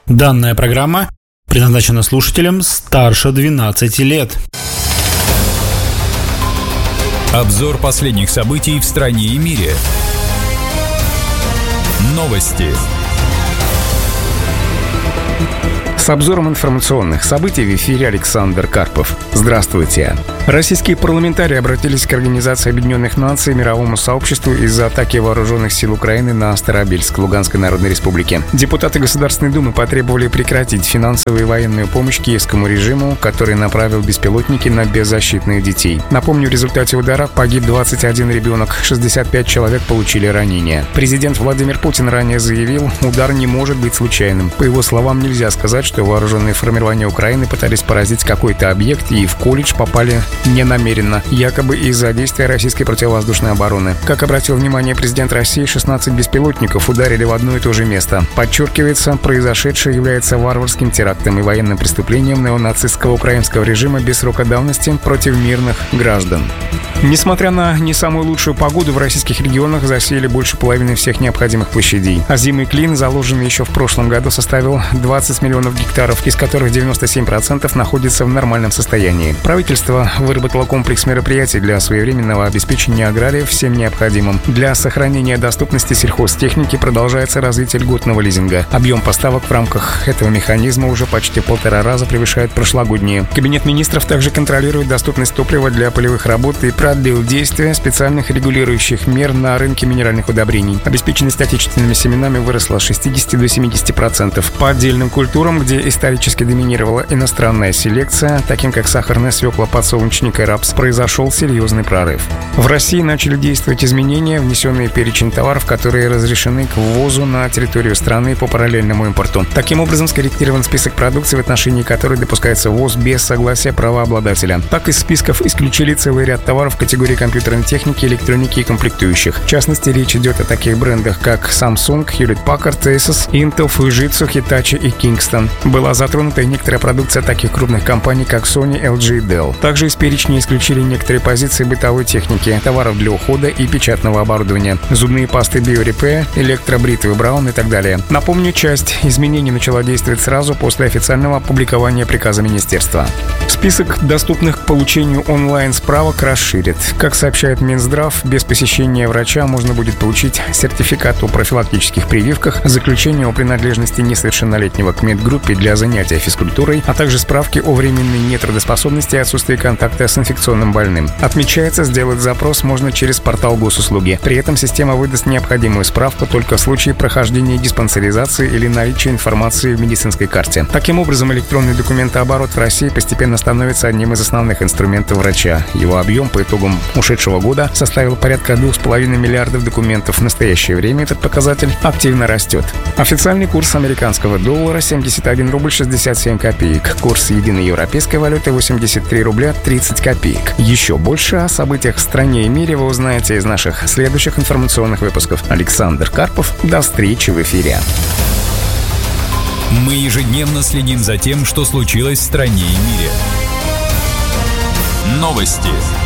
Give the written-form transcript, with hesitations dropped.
Данная программа предназначена слушателям старше 12 лет. Обзор последних событий в стране и мире. Новости. С обзором информационных событий в эфире Александр Карпов. Здравствуйте. Российские парламентарии обратились к Организации Объединенных Наций и мировому сообществу из-за атаки вооруженных сил Украины на Старобельск, Луганской Народной Республике. Депутаты Государственной Думы потребовали прекратить финансовую и военную помощь киевскому режиму, который направил беспилотники на беззащитных детей. Напомню, в результате удара погиб 21 ребенок, 65 человек получили ранения. Президент Владимир Путин ранее заявил, удар не может быть случайным. По его словам, нельзя сказать, что вооруженные формирования Украины пытались поразить какой-то объект и в колледж попали ненамеренно, якобы из-за действия российской противовоздушной обороны. Как обратил внимание президент России, 16 беспилотников ударили в одно и то же место. Подчеркивается, произошедшее является варварским терактом и военным преступлением неонацистского украинского режима без срока давности против мирных граждан. Несмотря на не самую лучшую погоду, в российских регионах засеяли больше половины всех необходимых площадей. Озимый клин, заложенный еще в прошлом году, составил 20 миллионов гектаров, из которых 97% находится в нормальном состоянии. Правительство выработало комплекс мероприятий для своевременного обеспечения аграриев всем необходимым. Для сохранения доступности сельхозтехники продолжается развитие льготного лизинга. Объем поставок в рамках этого механизма уже почти 1,5 раза превышает прошлогодние. Кабинет министров также контролирует доступность топлива для полевых работ и продлил действие специальных регулирующих мер на рынке минеральных удобрений. Обеспеченность отечественными семенами выросла с 60 до 70%. По отдельным культурам, где исторически доминировала иностранная селекция, таким как сахарная свекла, подсолнечник и рапс, произошел серьезный прорыв. В России начали действовать изменения, внесенные в перечень товаров, которые разрешены к ввозу на территорию страны по параллельному импорту. Таким образом, скорректирован список продукции, в отношении которой допускается ввоз без согласия правообладателя. Так, из списков исключили целый ряд товаров в категории компьютерной техники, электроники и комплектующих. В частности, речь идет о таких брендах, как Samsung, Hewlett-Packard, Asus, Intel, Fujitsu, Hitachi и Kingston. Была затронута и некоторая продукция таких крупных компаний, как Sony, LG и Dell. Также из перечня исключили некоторые позиции бытовой техники, товаров для ухода и печатного оборудования, зубные пасты BioRepair, электробритвы Braun и так далее. Напомню, часть изменений начала действовать сразу после официального опубликования приказа министерства. Список доступных к получению онлайн-справок расширит. Как сообщает Минздрав, без посещения врача можно будет получить сертификат о профилактических прививках, заключение о принадлежности несовершеннолетнего к медгруппе для занятия физкультурой, а также справки о временной нетрудоспособности и отсутствии контакта с инфекционным больным. Отмечается, сделать запрос можно через портал госуслуги. При этом система выдаст необходимую справку только в случае прохождения диспансеризации или наличия информации в медицинской карте. Таким образом, электронный документооборот в России постепенно становится одним из основных инструментов врача. Его объем по итогам ушедшего года составил порядка 2,5 миллиардов документов. В настоящее время этот показатель активно растет. Официальный курс американского доллара 71 рубль 67 копеек. Курс единой европейской валюты 83 рубля 30 копеек. Еще больше о событиях в стране и мире вы узнаете из наших следующих информационных выпусков. Александр Карпов. До встречи в эфире. Мы ежедневно следим за тем, что случилось в стране и мире. Новости.